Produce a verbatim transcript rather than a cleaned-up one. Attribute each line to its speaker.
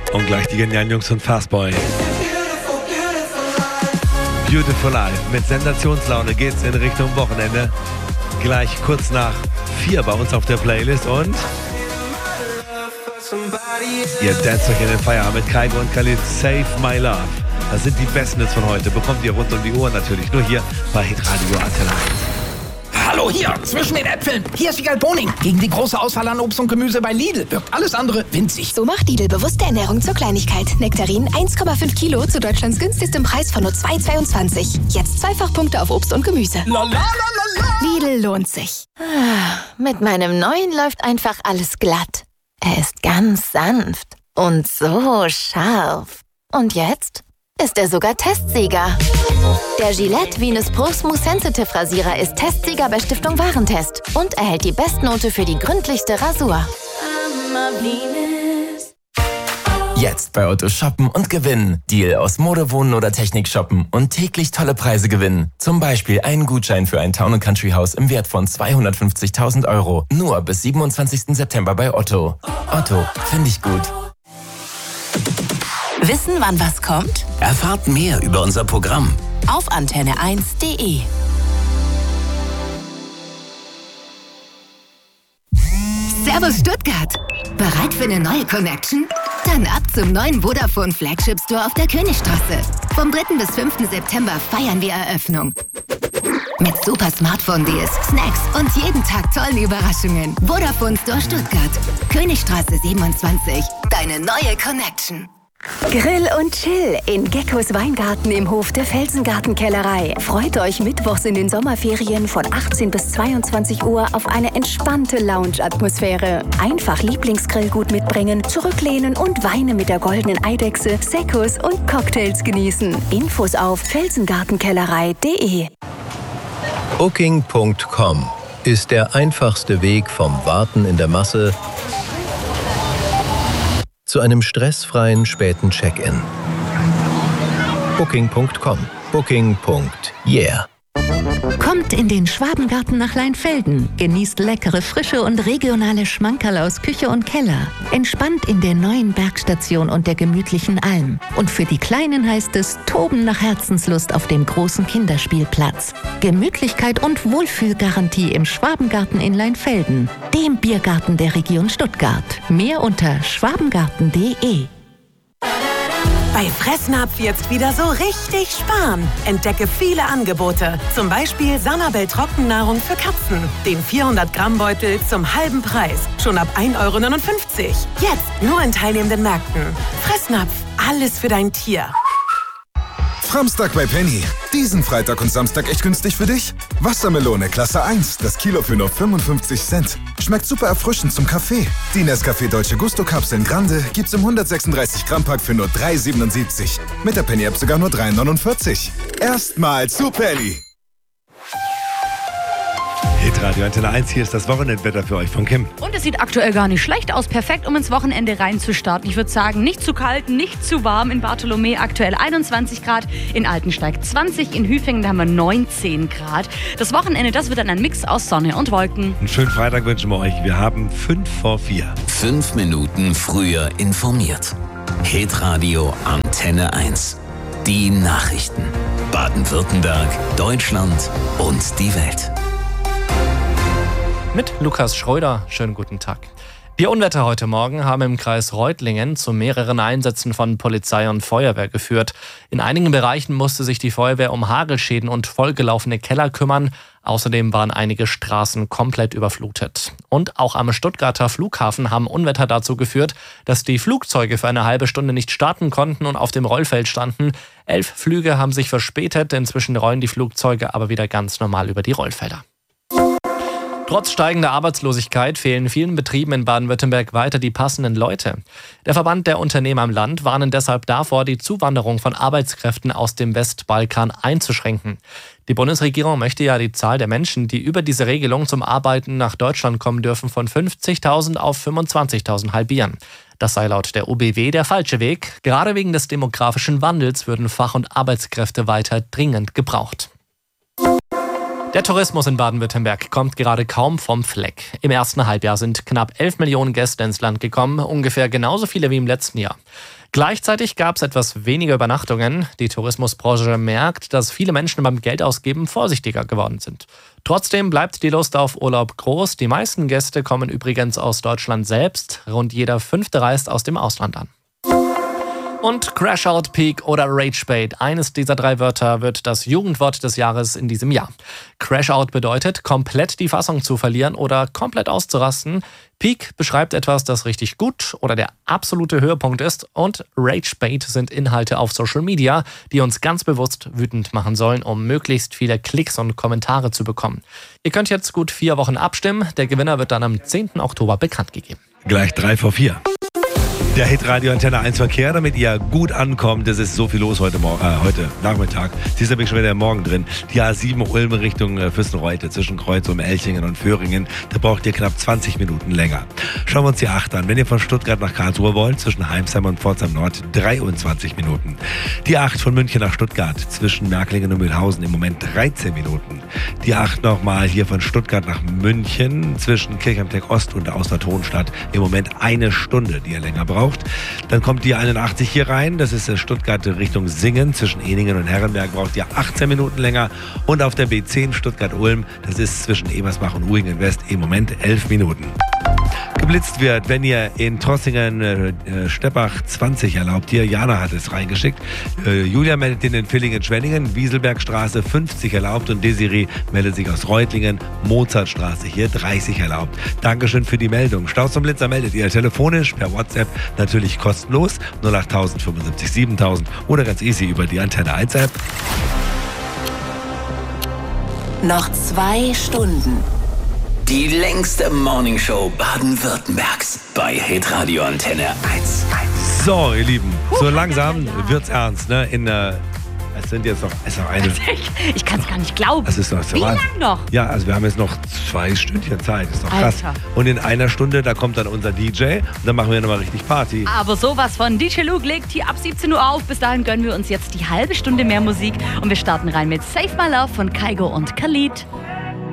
Speaker 1: Und gleich die genialen Jungs von Fastboy. Beautiful Life. Mit Sensationslaune geht's in Richtung Wochenende. Gleich kurz nach vier bei uns auf der Playlist und ihr danst euch in den Feierabend mit Kaigo und Khalid. Save My Love. Das sind die besten Hits von heute. Bekommt ihr rund um die Uhr natürlich. Nur hier bei Hitradio Antenne.
Speaker 2: Hallo, hier, zwischen den Äpfeln. Hier ist Sigal Boning. Gegen die große Auswahl an Obst und Gemüse bei Lidl wirkt alles andere winzig.
Speaker 3: So macht Lidl bewusste Ernährung zur Kleinigkeit. Nektarin eins Komma fünf Kilo zu Deutschlands günstigstem Preis von nur zwei Komma zweiundzwanzig. Jetzt Zweifachpunkte auf Obst und Gemüse.
Speaker 2: La, la, la, la, la.
Speaker 3: Lidl lohnt sich.
Speaker 4: Mit meinem neuen läuft einfach alles glatt. Er ist ganz sanft und so scharf. Und jetzt ist er sogar Testsieger. Der Gillette Venus Pro Smooth Sensitive Rasierer ist Testsieger bei Stiftung Warentest und erhält die Bestnote für die gründlichste Rasur.
Speaker 5: Jetzt bei Otto shoppen und gewinnen. Deal aus Mode, Wohnen oder Technik shoppen und täglich tolle Preise gewinnen. Zum Beispiel einen Gutschein für ein Town and Country Haus im Wert von zweihundertfünfzigtausend Euro. Nur bis siebenundzwanzigsten September bei Otto. Otto, finde ich gut.
Speaker 6: Wissen, wann was kommt?
Speaker 7: Erfahrt mehr über unser Programm
Speaker 6: auf antenne eins punkt de.
Speaker 8: Servus Stuttgart! Bereit für eine neue Connection? Dann ab zum neuen Vodafone Flagship Store auf der Königstraße. Vom dritten bis fünften September feiern wir Eröffnung. Mit super Smartphone-Deals, Snacks und jeden Tag tollen Überraschungen. Vodafone Store Stuttgart. Königstraße siebenundzwanzig. Deine neue Connection.
Speaker 3: Grill und Chill in Geckos Weingarten im Hof der Felsengartenkellerei. Freut euch mittwochs in den Sommerferien von achtzehn bis zweiundzwanzig Uhr auf eine entspannte Lounge-Atmosphäre. Einfach Lieblingsgrillgut mitbringen, zurücklehnen und Weine mit der goldenen Eidechse, Seccos und Cocktails genießen. Infos auf felsengartenkellerei punkt de.
Speaker 9: Booking Punkt com ist der einfachste Weg vom Warten in der Masse zu einem stressfreien späten Check-in. Booking Punkt com. Booking. Yeah.
Speaker 10: Kommt in den Schwabengarten nach Leinfelden, genießt leckere, frische und regionale Schmankerl aus Küche und Keller. Entspannt in der neuen Bergstation und der gemütlichen Alm. Und für die Kleinen heißt es Toben nach Herzenslust auf dem großen Kinderspielplatz. Gemütlichkeit und Wohlfühlgarantie im Schwabengarten in Leinfelden, dem Biergarten der Region Stuttgart. Mehr unter schwabengarten punkt de.
Speaker 11: Bei Fressnapf jetzt wieder so richtig sparen. Entdecke viele Angebote. Zum Beispiel Sanabel Trockennahrung für Katzen. Den vierhundert Gramm Beutel zum halben Preis. Schon ab ein Euro neunundfünfzig. Jetzt nur in teilnehmenden Märkten. Fressnapf, alles für dein Tier.
Speaker 12: Framstag bei Penny. Diesen Freitag und Samstag echt günstig für dich? Wassermelone Klasse eins, das Kilo für nur fünfundfünfzig Cent. Schmeckt super erfrischend zum Kaffee. Die Nescafé Dolce Gusto Kapseln Grande gibt's im hundertsechsunddreißig Gramm Pack für nur drei siebenundsiebzig. Mit der Penny App sogar nur drei neunundvierzig. Erstmal zu Penny.
Speaker 1: Hitradio Antenne eins, hier ist das Wochenendwetter für euch von Kim.
Speaker 13: Und es sieht aktuell gar nicht schlecht aus. Perfekt, um ins Wochenende reinzustarten. Ich würde sagen, nicht zu kalt, nicht zu warm. In Bartholomä aktuell einundzwanzig Grad, in Altensteig zwanzig, in Hüfingen da haben wir neunzehn Grad. Das Wochenende, das wird dann ein Mix aus Sonne und Wolken.
Speaker 1: Einen schönen Freitag wünschen wir euch. Wir haben fünf vor vier.
Speaker 7: Fünf Minuten früher informiert. Hitradio Antenne eins. Die Nachrichten. Baden-Württemberg, Deutschland und die Welt.
Speaker 14: Mit Lukas Schröder, schönen guten Tag. Die Unwetter heute Morgen haben im Kreis Reutlingen zu mehreren Einsätzen von Polizei und Feuerwehr geführt. In einigen Bereichen musste sich die Feuerwehr um Hagelschäden und vollgelaufene Keller kümmern. Außerdem waren einige Straßen komplett überflutet. Und auch am Stuttgarter Flughafen haben Unwetter dazu geführt, dass die Flugzeuge für eine halbe Stunde nicht starten konnten und auf dem Rollfeld standen. Elf Flüge haben sich verspätet, inzwischen rollen die Flugzeuge aber wieder ganz normal über die Rollfelder. Trotz steigender Arbeitslosigkeit fehlen vielen Betrieben in Baden-Württemberg weiter die passenden Leute. Der Verband der Unternehmer im Land warnen deshalb davor, die Zuwanderung von Arbeitskräften aus dem Westbalkan einzuschränken. Die Bundesregierung möchte ja die Zahl der Menschen, die über diese Regelung zum Arbeiten nach Deutschland kommen dürfen, von fünfzigtausend auf fünfundzwanzigtausend halbieren. Das sei laut der O B W der falsche Weg. Gerade wegen des demografischen Wandels würden Fach- und Arbeitskräfte weiter dringend gebraucht. Der Tourismus in Baden-Württemberg kommt gerade kaum vom Fleck. Im ersten Halbjahr sind knapp elf Millionen Gäste ins Land gekommen, ungefähr genauso viele wie im letzten Jahr. Gleichzeitig gab es etwas weniger Übernachtungen. Die Tourismusbranche merkt, dass viele Menschen beim Geldausgeben vorsichtiger geworden sind. Trotzdem bleibt die Lust auf Urlaub groß. Die meisten Gäste kommen übrigens aus Deutschland selbst. Rund jeder Fünfte reist aus dem Ausland an. Und Crashout, Peak oder Ragebait. Eines dieser drei Wörter wird das Jugendwort des Jahres in diesem Jahr. Crashout bedeutet, komplett die Fassung zu verlieren oder komplett auszurasten. Peak beschreibt etwas, das richtig gut oder der absolute Höhepunkt ist. Und Ragebait sind Inhalte auf Social Media, die uns ganz bewusst wütend machen sollen, um möglichst viele Klicks und Kommentare zu bekommen. Ihr könnt jetzt gut vier Wochen abstimmen. Der Gewinner wird dann am zehnten Oktober bekannt gegeben.
Speaker 1: Gleich drei vor vier. Der Hitradio Antenne eins Verkehr, damit ihr gut ankommt. Es ist so viel los heute, Morgen, äh, heute Nachmittag. Sie ist nämlich schon wieder Morgen drin. Die A sieben Ulm Richtung äh, Fürstenreute zwischen Kreuz um Elchingen und Föhringen. Da braucht ihr knapp zwanzig Minuten länger. Schauen wir uns die acht an. Wenn ihr von Stuttgart nach Karlsruhe wollt, zwischen Heimsheim und Pforzheim Nord, dreiundzwanzig Minuten. Die acht von München nach Stuttgart zwischen Märklingen und Mühlhausen im Moment dreizehn Minuten. Die acht nochmal hier von Stuttgart nach München zwischen Kirchheim-Tech Ost und Außer-Tonstadt im Moment eine Stunde, die ihr länger braucht. Dann kommt die einundachtzig hier rein, das ist Stuttgart Richtung Singen, zwischen Eningen und Herrenberg braucht ihr achtzehn Minuten länger und auf der B zehn Stuttgart-Ulm, das ist zwischen Ebersbach und Uhingen West im Moment elf Minuten. Geblitzt wird, wenn ihr in Trossingen äh, Steppach zwanzig erlaubt. Hier, Jana hat es reingeschickt. Äh, Julia meldet in den Villingen-Schwenningen, Wieselbergstraße fünfzig erlaubt und Desiree meldet sich aus Reutlingen, Mozartstraße hier dreißig erlaubt. Dankeschön für die Meldung. Staus zum Blitzer meldet ihr telefonisch, per WhatsApp, natürlich kostenlos, null acht null null fünfundsiebzig siebentausend oder ganz easy über die Antenne eins App.
Speaker 6: Noch zwei Stunden.
Speaker 7: Die längste Morningshow Baden-Württembergs bei Hitradio Antenne eins.
Speaker 1: So, ihr Lieben, so langsam wird's ernst, ne? In äh, es sind jetzt noch, es ist noch eine.
Speaker 13: Ich kann es gar nicht glauben.
Speaker 1: Es ist noch,
Speaker 13: Wie lang noch?
Speaker 1: Ja, also wir haben jetzt noch zwei Stündchen Zeit. Das ist doch krass.
Speaker 13: Alter.
Speaker 1: Und in einer Stunde, da kommt dann unser D J und dann machen wir nochmal richtig Party.
Speaker 13: Aber sowas von. D J Luke legt hier ab siebzehn Uhr auf. Bis dahin gönnen wir uns jetzt die halbe Stunde mehr Musik und wir starten rein mit Save My Love von Kygo und Khalid.